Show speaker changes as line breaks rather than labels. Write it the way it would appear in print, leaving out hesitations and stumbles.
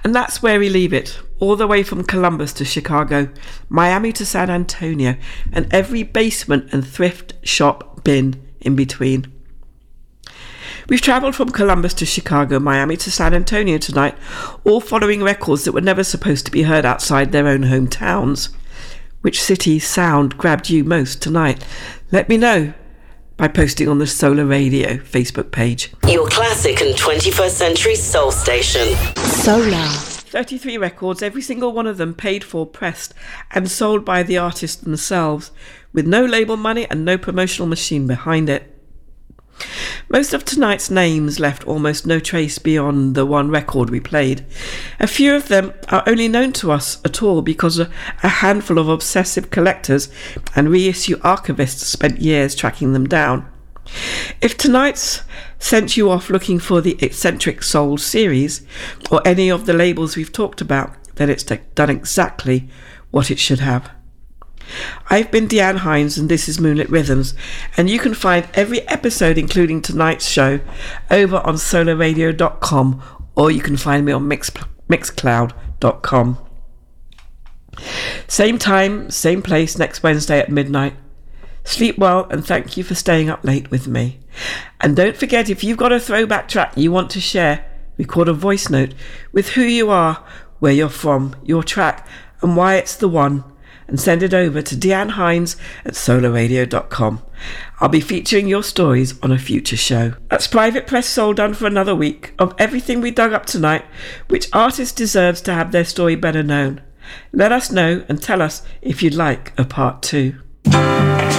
And that's where we leave it, all the way from Columbus to Chicago, Miami to San Antonio, and every basement and thrift shop bin in between. We've travelled from Columbus to Chicago, Miami to San Antonio tonight, all following records that were never supposed to be heard outside their own hometowns. Which city's sound grabbed you most tonight? Let me know by posting on the Solar Radio Facebook page.
Your classic and 21st century soul station. Solar.
33 records, every single one of them paid for, pressed and sold by the artists themselves, with no label money and no promotional machine behind it. Most of tonight's names left almost no trace beyond the one record we played. A few of them are only known to us at all because a handful of obsessive collectors and reissue archivists spent years tracking them down. If tonight's sent you off looking for the Eccentric Soul series or any of the labels we've talked about, then it's done exactly what it should have. I've been Deanne Hines and this is Moonlit Rhythms, and you can find every episode including tonight's show over on solarradio.com, or you can find me on mixcloud.com. Same time, same place next Wednesday at midnight. Sleep well and thank you for staying up late with me. And don't forget, if you've got a throwback track you want to share, record a voice note with who you are, where you're from, your track and why it's the one, and send it over to Deanne Hines at solarradio.com. I'll be featuring your stories on a future show. That's Private Press Soul done for another week of everything we dug up tonight, which artist deserves to have their story better known. Let us know and tell us if you'd like a part 2.